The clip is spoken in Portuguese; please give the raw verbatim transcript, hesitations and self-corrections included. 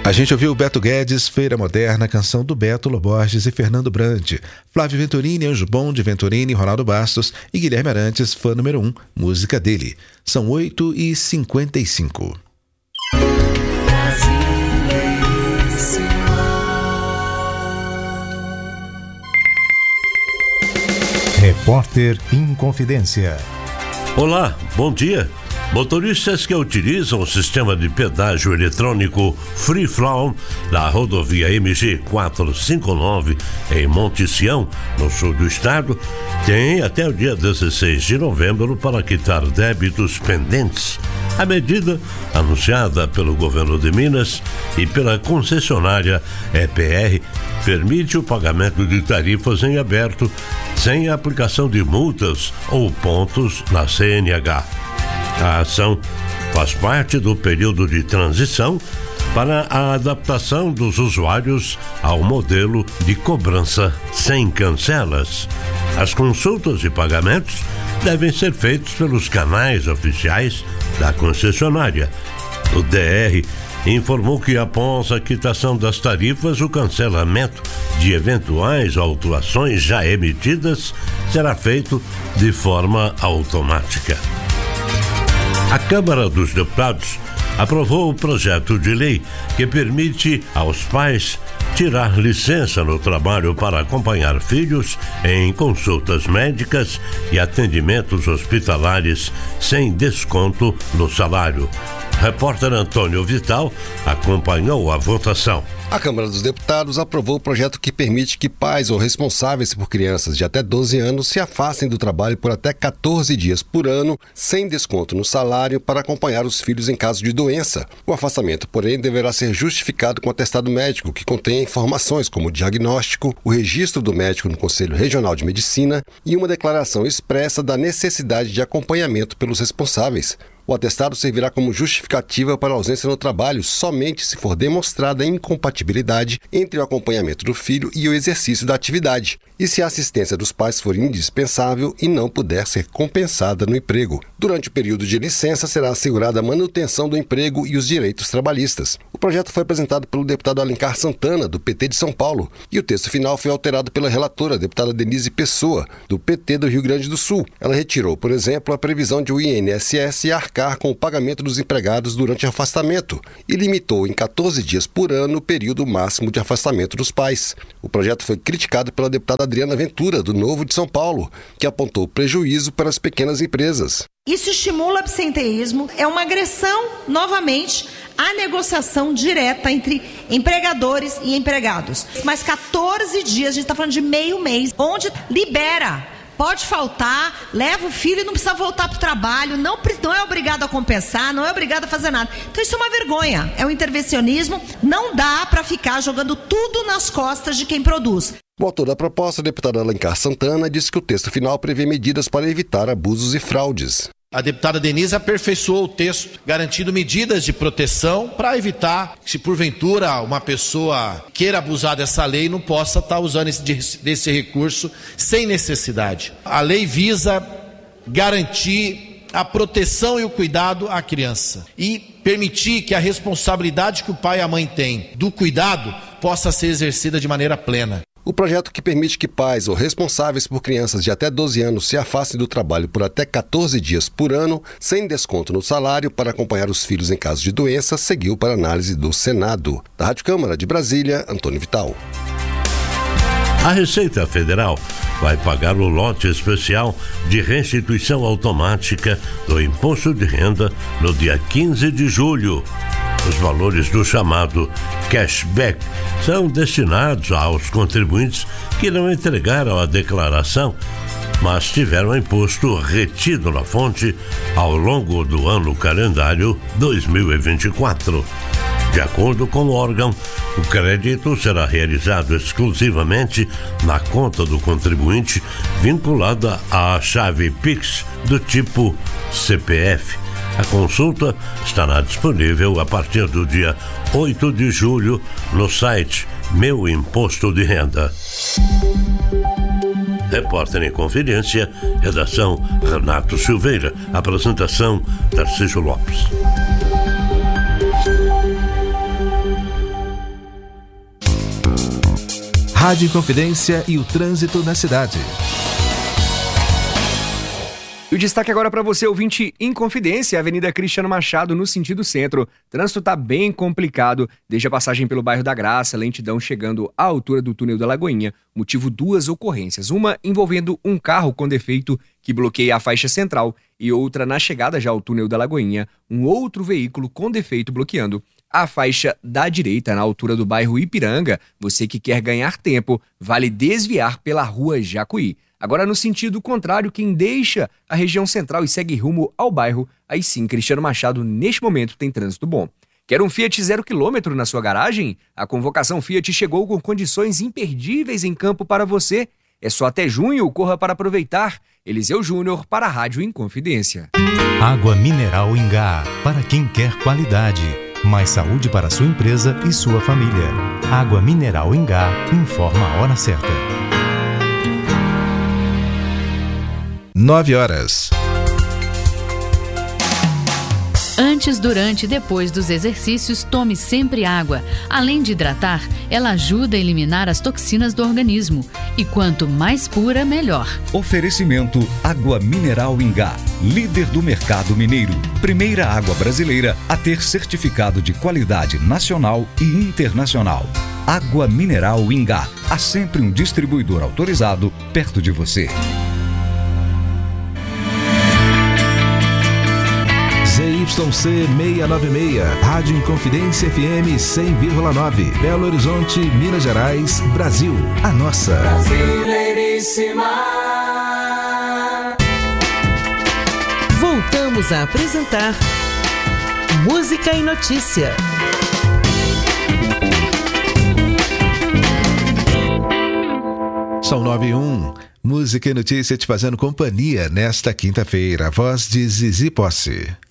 A gente ouviu Beto Guedes, Feira Moderna, canção do Beto Loborges e Fernando Brandt, Flávio Venturini, Anjo Bom de Venturini, Ronaldo Bastos e Guilherme Arantes, fã número um, música dele. São oito e cinquenta e cinco. Repórter Inconfidência. Olá, bom dia. Motoristas que utilizam o sistema de pedágio eletrônico Free Flow da rodovia M G quatrocentos e cinquenta e nove em Monte Sião, no sul do estado, têm até o dia dezesseis de novembro para quitar débitos pendentes. A medida, anunciada pelo governo de Minas e pela concessionária E P R, permite o pagamento de tarifas em aberto sem a aplicação de multas ou pontos na C N H. A ação faz parte do período de transição para a adaptação dos usuários ao modelo de cobrança sem cancelas. As consultas e pagamentos devem ser feitos pelos canais oficiais da concessionária. O D R informou que após a quitação das tarifas, o cancelamento de eventuais autuações já emitidas será feito de forma automática. A Câmara dos Deputados aprovou o projeto de lei que permite aos pais tirar licença no trabalho para acompanhar filhos em consultas médicas e atendimentos hospitalares sem desconto no salário. Repórter Antônio Vital acompanhou a votação. A Câmara dos Deputados aprovou o projeto que permite que pais ou responsáveis por crianças de até doze anos se afastem do trabalho por até quatorze dias por ano, sem desconto no salário, para acompanhar os filhos em caso de doença. O afastamento, porém, deverá ser justificado com atestado médico, que contém informações como o diagnóstico, o registro do médico no Conselho Regional de Medicina e uma declaração expressa da necessidade de acompanhamento pelos responsáveis. O atestado servirá como justificativa para a ausência no trabalho somente se for demonstrada a incompatibilidade entre o acompanhamento do filho e o exercício da atividade, e se a assistência dos pais for indispensável e não puder ser compensada no emprego. Durante o período de licença, será assegurada a manutenção do emprego e os direitos trabalhistas. O projeto foi apresentado pelo deputado Alencar Santana, do P T de São Paulo, e o texto final foi alterado pela relatora, a deputada Denise Pessoa, do P T do Rio Grande do Sul. Ela retirou, por exemplo, a previsão de o I N S S arcar com o pagamento dos empregados durante afastamento e limitou em quatorze dias por ano o período máximo de afastamento dos pais. O projeto foi criticado pela deputada Adriana Ventura, do Novo de São Paulo, que apontou prejuízo para as pequenas empresas. Isso estimula absenteísmo, é uma agressão, novamente, à negociação direta entre empregadores e empregados. Mas quatorze dias, a gente está falando de meio mês, onde libera. Pode faltar, leva o filho e não precisa voltar para o trabalho, não, não é obrigado a compensar, não é obrigado a fazer nada. Então isso é uma vergonha, é um intervencionismo, não dá para ficar jogando tudo nas costas de quem produz. O autor da proposta, o deputado Alencar Santana, disse que o texto final prevê medidas para evitar abusos e fraudes. A deputada Denise aperfeiçoou o texto, garantindo medidas de proteção para evitar que, se porventura uma pessoa queira abusar dessa lei, não possa estar usando esse, desse recurso sem necessidade. A lei visa garantir a proteção e o cuidado à criança e permitir que a responsabilidade que o pai e a mãe têm do cuidado possa ser exercida de maneira plena. O projeto, que permite que pais ou responsáveis por crianças de até doze anos se afastem do trabalho por até quatorze dias por ano, sem desconto no salário, para acompanhar os filhos em caso de doença, seguiu para análise do Senado. Da Rádio Câmara de Brasília, Antônio Vital. A Receita Federal vai pagar o lote especial de restituição automática do imposto de renda no dia quinze de julho. Os valores do chamado cashback são destinados aos contribuintes que não entregaram a declaração, mas tiveram imposto retido na fonte ao longo do ano calendário dois mil e vinte e quatro. De acordo com o órgão, o crédito será realizado exclusivamente na conta do contribuinte vinculada à chave Pix do tipo C P F. A consulta estará disponível a partir do dia oito de julho no site Meu Imposto de Renda. Repórter em Conferência, redação Renato Silveira, apresentação Tarcísio Lopes. Rádio Inconfidência e o trânsito na cidade. E o destaque agora para você, ouvinte Inconfidência, Avenida Cristiano Machado, no sentido centro. O trânsito está bem complicado, desde a passagem pelo bairro da Graça, lentidão chegando à altura do túnel da Lagoinha. Motivo duas ocorrências, uma envolvendo um carro com defeito que bloqueia a faixa central e outra na chegada já ao túnel da Lagoinha, um outro veículo com defeito bloqueando a faixa da direita na altura do bairro Ipiranga. Você que quer ganhar tempo, vale desviar pela rua Jacuí. Agora, no sentido contrário, quem deixa a região central e segue rumo ao bairro, aí sim, Cristiano Machado, neste momento, tem trânsito bom. Quer um Fiat zero quilômetro na sua garagem? A convocação Fiat chegou com condições imperdíveis em campo para você. É só até junho, corra para aproveitar. Eliseu Júnior para a Rádio Inconfidência. Água mineral Ingá, para quem quer qualidade. Mais saúde para sua empresa e sua família. Água mineral Ingá, informa a hora certa. Nove horas. Antes, durante e depois dos exercícios, tome sempre água. Além de hidratar, ela ajuda a eliminar as toxinas do organismo. E quanto mais pura, melhor. Oferecimento Água Mineral Ingá, líder do mercado mineiro. Primeira água brasileira a ter certificado de qualidade nacional e internacional. Água Mineral Ingá. Há sempre um distribuidor autorizado perto de você. Z Y C seiscentos e noventa e seis, Rádio Inconfidência F M cem vírgula nove, Belo Horizonte, Minas Gerais, Brasil. A nossa. Brasileiríssima. Voltamos a apresentar Música e Notícia. São nove e um. Música e Notícia te fazendo companhia nesta quinta-feira. A voz de Zizi Posse.